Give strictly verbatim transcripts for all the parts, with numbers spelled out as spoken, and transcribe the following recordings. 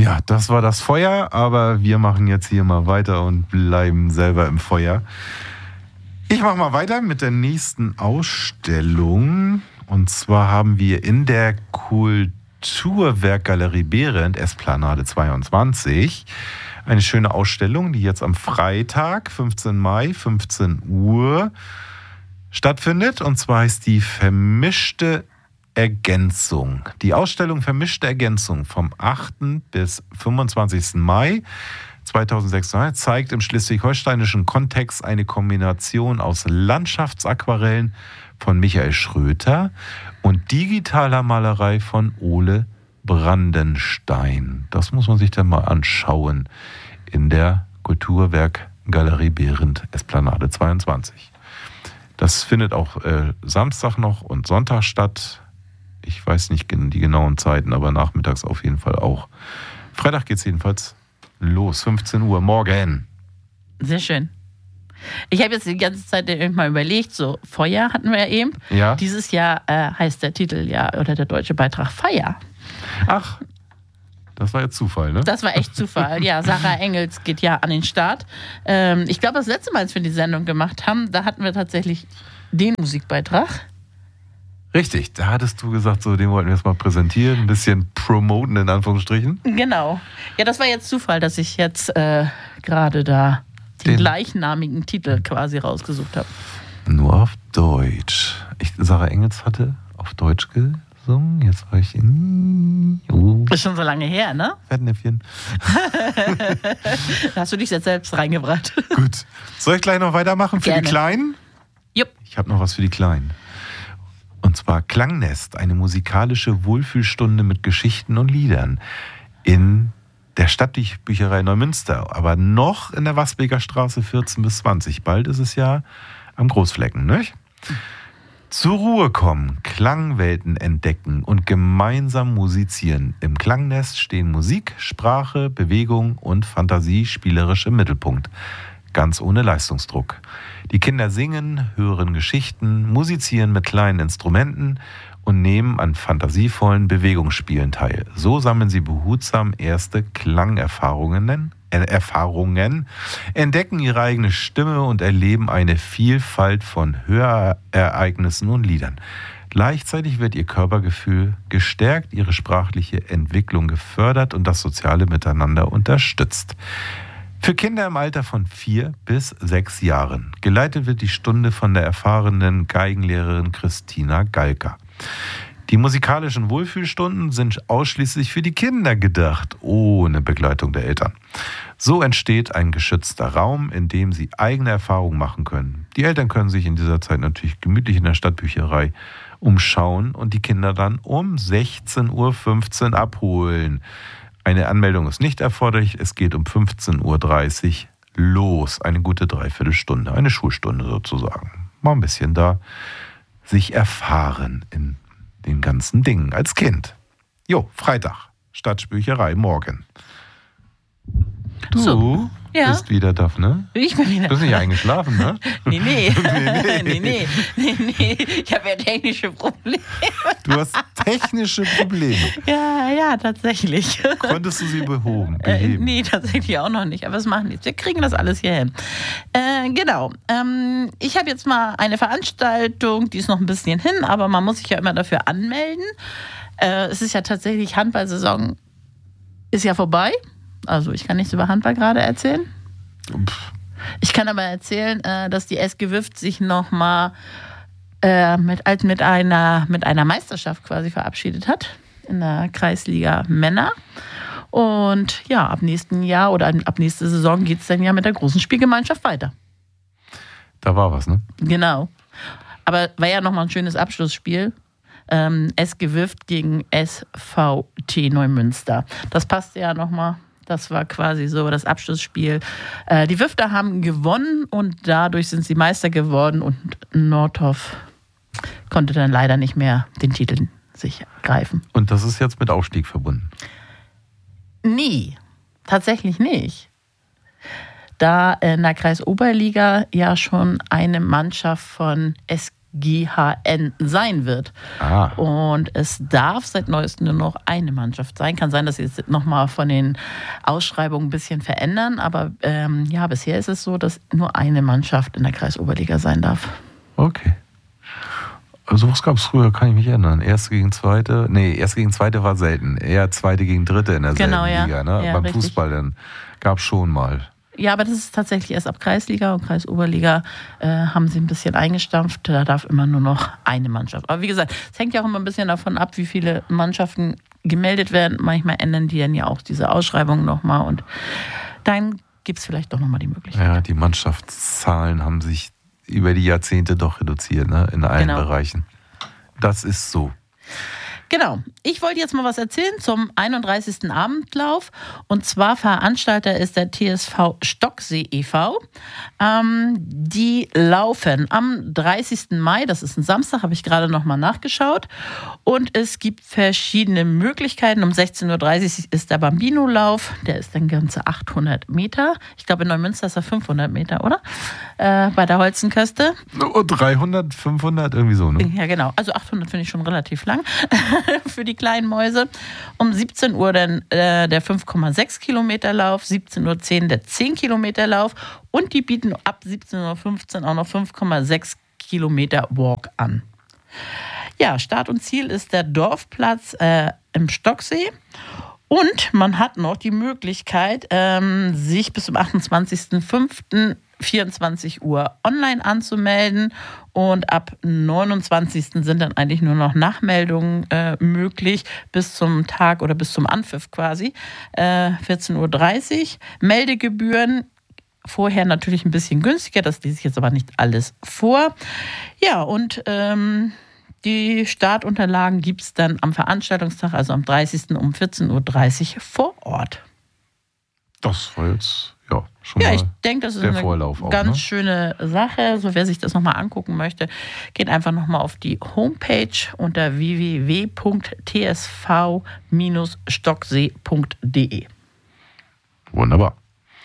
Ja, das war das Feuer, aber wir machen jetzt hier mal weiter und bleiben selber im Feuer. Ich mache mal weiter mit der nächsten Ausstellung. Und zwar haben wir in der Kulturwerkgalerie Behrendt, Esplanade zweiundzwanzig, eine schöne Ausstellung, die jetzt am Freitag, fünfzehnten Mai, fünfzehn Uhr stattfindet. Und zwar heißt die Vermischte Ergänzung. Die Ausstellung Vermischte Ergänzung vom achten bis fünfundzwanzigsten Mai zweitausendsechsundzwanzig zeigt im schleswig-holsteinischen Kontext eine Kombination aus Landschaftsaquarellen von Michael Schröter und digitaler Malerei von Ole Brandenstein. Das muss man sich dann mal anschauen in der Kulturwerkgalerie Behrendt, Esplanade zweiundzwanzig. Das findet auch äh, Samstag noch und Sonntag statt. Ich weiß nicht die genauen Zeiten, aber nachmittags auf jeden Fall auch. Freitag geht es jedenfalls los, fünfzehn Uhr morgen. Sehr schön. Ich habe jetzt die ganze Zeit mal überlegt, so Feuer hatten wir ja eben. Ja. Dieses Jahr äh, heißt der Titel ja, oder der deutsche Beitrag Feier. Ach, das war jetzt Zufall, ne? Das war echt Zufall. Ja, Sarah Engels geht ja an den Start. Ähm, ich glaube, das letzte Mal, als wir die Sendung gemacht haben, da hatten wir tatsächlich den Musikbeitrag. Richtig, da hattest du gesagt, so den wollten wir jetzt mal präsentieren, ein bisschen promoten in Anführungsstrichen. Genau. Ja, das war jetzt Zufall, dass ich jetzt äh, gerade da den, den gleichnamigen Titel quasi rausgesucht habe. Nur auf Deutsch. Ich, Sarah Engels hatte auf Deutsch gesungen, jetzt war ich in... Oh. Ist schon so lange her, ne? Fettnäpfchen. Da hast du dich jetzt selbst reingebracht. Gut. Soll ich gleich noch weitermachen für Gerne. die Kleinen? Jupp. Ich habe noch was für die Kleinen. Und zwar Klangnest, eine musikalische Wohlfühlstunde mit Geschichten und Liedern in der Stadtbücherei Neumünster, aber noch in der Wasbeker Straße vierzehn bis zwanzig. Bald ist es ja am Großflecken, nicht? Zur Ruhe kommen, Klangwelten entdecken und gemeinsam musizieren. Im Klangnest stehen Musik, Sprache, Bewegung und Fantasie spielerisch im Mittelpunkt. Ganz ohne Leistungsdruck. Die Kinder singen, hören Geschichten, musizieren mit kleinen Instrumenten und nehmen an fantasievollen Bewegungsspielen teil. So sammeln sie behutsam erste Klangerfahrungen, äh, Erfahrungen, entdecken ihre eigene Stimme und erleben eine Vielfalt von Hörereignissen und Liedern. Gleichzeitig wird ihr Körpergefühl gestärkt, ihre sprachliche Entwicklung gefördert und das soziale Miteinander unterstützt. Für Kinder im Alter von vier bis sechs Jahren. Geleitet wird die Stunde von der erfahrenen Geigenlehrerin Christina Galka. Die musikalischen Wohlfühlstunden sind ausschließlich für die Kinder gedacht, ohne Begleitung der Eltern. So entsteht ein geschützter Raum, in dem sie eigene Erfahrungen machen können. Die Eltern können sich in dieser Zeit natürlich gemütlich in der Stadtbücherei umschauen und die Kinder dann um sechzehn Uhr fünfzehn abholen. Eine Anmeldung ist nicht erforderlich, es geht um fünfzehn Uhr dreißig los. Eine gute Dreiviertelstunde, eine Schulstunde sozusagen. Mal ein bisschen da sich erfahren in den ganzen Dingen als Kind. Jo, Freitag, Stadtbücherei morgen. Du So, ja. bist wieder, Daphne. Ich bin wieder. Du bist nicht eingeschlafen, ne? Nee, nee. nee, nee, nee. nee, nee. Ich habe ja technische Probleme. Du hast technische Probleme. Ja, ja, tatsächlich. Konntest du sie behoben, Äh, beheben? nee, tatsächlich auch noch nicht. Aber was machen die jetzt? Wir kriegen das alles hier hin. Äh, genau. Ähm, ich habe jetzt mal eine Veranstaltung, die ist noch ein bisschen hin, aber man muss sich ja immer dafür anmelden. Äh, es ist ja tatsächlich, Handballsaison ist ja vorbei. Also ich kann nichts über Handball gerade erzählen. Pff. Ich kann aber erzählen, äh, dass die S G Wüft sich nochmal äh, mit, als mit, einer, mit einer Meisterschaft quasi verabschiedet hat in der Kreisliga Männer. Und ja, ab nächsten Jahr oder ab nächste Saison geht es dann ja mit der großen Spielgemeinschaft weiter. Da war was, ne? Genau. Aber war ja nochmal ein schönes Abschlussspiel. Ähm, S G Wüft gegen S V T Neumünster. Das passte ja nochmal. Das war quasi so das Abschlussspiel. Äh, die Wüfter haben gewonnen und dadurch sind sie Meister geworden und Nordhoff konnte dann leider nicht mehr den Titel sich greifen. Und das ist jetzt mit Aufstieg verbunden? Nie. Tatsächlich nicht. Da in der Kreisoberliga ja schon eine Mannschaft von S G H N sein wird. Ah. Und es darf seit neuestem nur noch eine Mannschaft sein. Kann sein, dass sie jetzt nochmal von den Ausschreibungen ein bisschen verändern, aber ähm, ja, bisher ist es so, dass nur eine Mannschaft in der Kreisoberliga sein darf. Okay. Also was gab es früher, kann ich mich erinnern. Erste gegen Zweite, nee, Erste gegen Zweite war selten. Eher Zweite gegen Dritte in derselben Genau, ja. Liga. Ne? Ja, Beim richtig. Fußball dann gab es schon mal. Ja, aber das ist tatsächlich erst ab Kreisliga und Kreisoberliga äh, haben sie ein bisschen eingestampft. Da darf immer nur noch eine Mannschaft. Aber wie gesagt, es hängt ja auch immer ein bisschen davon ab, wie viele Mannschaften gemeldet werden. Manchmal ändern die dann ja auch diese Ausschreibungen nochmal und dann gibt es vielleicht doch nochmal die Möglichkeit. Ja, die Mannschaftszahlen haben sich über die Jahrzehnte doch reduziert, ne? In allen Genau. Bereichen. Das ist so. Genau. Ich wollte jetzt mal was erzählen zum einunddreißigsten Abendlauf. Und zwar Veranstalter ist der T S V Stocksee e V. Ähm, die laufen am dreißigsten Mai, das ist ein Samstag, habe ich gerade noch mal nachgeschaut. Und es gibt verschiedene Möglichkeiten. Um sechzehn Uhr dreißig ist der Bambino-Lauf. Der ist dann ganze achthundert Meter. Ich glaube, in Neumünster ist er fünfhundert Meter, oder? Äh, bei der Holzenköste. Oh, dreihundert, fünfhundert, irgendwie so, ne? Ja, genau. Also achthundert finde ich schon relativ lang für die kleinen Mäuse. Um siebzehn Uhr dann äh, der fünf Komma sechs Kilometer Lauf, siebzehn Uhr zehn der zehn Kilometer Lauf und die bieten ab siebzehn Uhr fünfzehn auch noch fünf Komma sechs Kilometer Walk an. Ja, Start und Ziel ist der Dorfplatz äh, im Stocksee. Und man hat noch die Möglichkeit, ähm, sich bis zum achtundzwanzigsten fünften vierundzwanzig Uhr online anzumelden und ab neunundzwanzigsten sind dann eigentlich nur noch Nachmeldungen äh, möglich bis zum Tag oder bis zum Anpfiff quasi, äh, vierzehn Uhr dreißig. Meldegebühren vorher natürlich ein bisschen günstiger, das lese ich jetzt aber nicht alles vor. Ja, und ähm, die Startunterlagen gibt es dann am Veranstaltungstag, also am dreißigsten um vierzehn Uhr dreißig vor Ort. Das war jetzt ja schon Ja, mal ich denke, das ist der eine Vorlauf auch, ganz ne? schöne Sache. So, wer sich das nochmal angucken möchte, geht einfach nochmal auf die Homepage unter w w w punkt t s v bindestrich stocksee punkt d e. Wunderbar.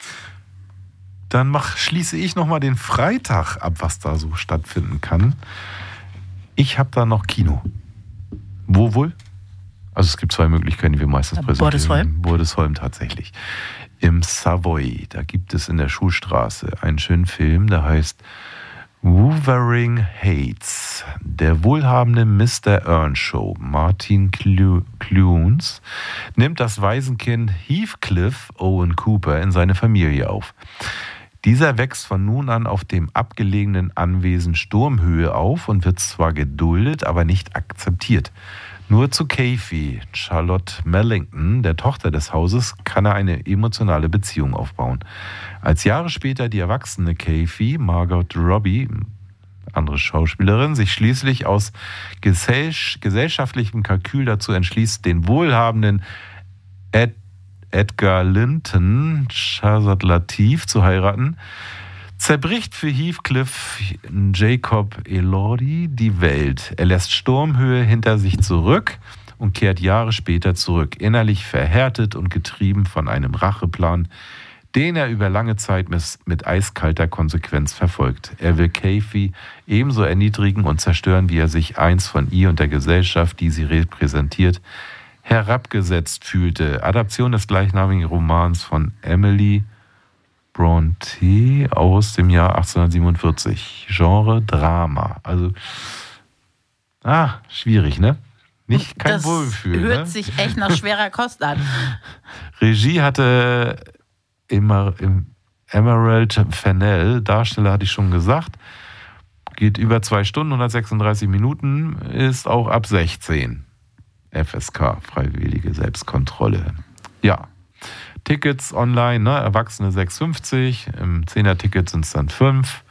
Dann mach, schließe ich nochmal den Freitag ab, was da so stattfinden kann. Ich habe da noch Kino. Wo wohl? Also es gibt zwei Möglichkeiten, die wir meistens Ja, präsentieren. Bordesholm? Bordesholm tatsächlich. Im Savoy, da gibt es in der Schulstraße einen schönen Film, der heißt Wuthering Heights. Der wohlhabende Mister Earnshaw, Martin Clunes, nimmt das Waisenkind Heathcliff Owen Cooper in seine Familie auf. Dieser wächst von nun an auf dem abgelegenen Anwesen Sturmhöhe auf und wird zwar geduldet, aber nicht akzeptiert. Nur zu Kathy, Charlotte Mellington, der Tochter des Hauses, kann er eine emotionale Beziehung aufbauen. Als Jahre später die erwachsene Kathy, Margot Robbie, andere Schauspielerin, sich schließlich aus gesell- gesellschaftlichem Kalkül dazu entschließt, den wohlhabenden Ed Edgar Linton, Shahzad Latif, zu heiraten, zerbricht für Heathcliff Jacob Elordi die Welt. Er lässt Sturmhöhe hinter sich zurück und kehrt Jahre später zurück, innerlich verhärtet und getrieben von einem Racheplan, den er über lange Zeit mit eiskalter Konsequenz verfolgt. Er will Kathy ebenso erniedrigen und zerstören, wie er sich einst von ihr und der Gesellschaft, die sie repräsentiert, herabgesetzt fühlte. Adaption des gleichnamigen Romans von Emily Brontë aus dem Jahr achtzehnhundertsiebenundvierzig. Genre Drama. Also, ah, schwierig, ne? Nicht kein das Wohlgefühl. hört ne? sich echt nach schwerer Kost an. Regie hatte immer im Emerald Fennell, Darsteller hatte ich schon gesagt, geht über zwei Stunden, hundertsechsunddreißig Minuten, ist auch ab sechzehn. F S K, freiwillige Selbstkontrolle. Ja, Tickets online, ne? Erwachsene sechs fünfzig, im Zehner-Ticket sind es dann fünf.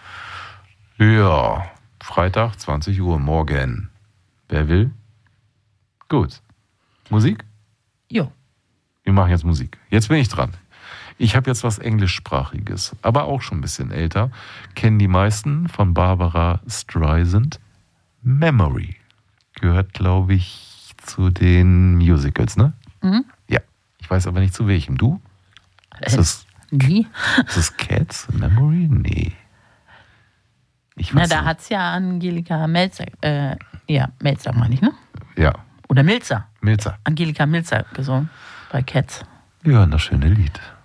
Ja, Freitag, zwanzig Uhr, morgen. Wer will? Gut. Musik? Jo. Wir machen jetzt Musik. Jetzt bin ich dran. Ich habe jetzt was Englischsprachiges, aber auch schon ein bisschen älter. Kennen die meisten von Barbara Streisand. Memory. Gehört, glaube ich, zu den Musicals, ne? Mhm. Ja. Ich weiß aber nicht zu welchem. Du? Ist das, Nie. ist das Cats? Memory? Nee. Ich Na, weiß da nicht. hat es ja Angelika Melzer, äh, ja, Melzer meine ich, ne? Ja, Oder Milzer. Milzer. Angelika Milzer gesungen bei Cats. Wir hören das schöne Lied.